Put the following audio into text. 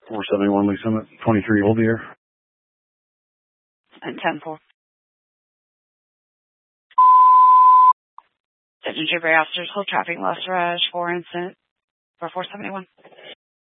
471 Lee Summit, 23 Old Deer. And 10-4. Sergeant Jeffrey Officers, hold traffic, lost Raj, 4 incident for 471.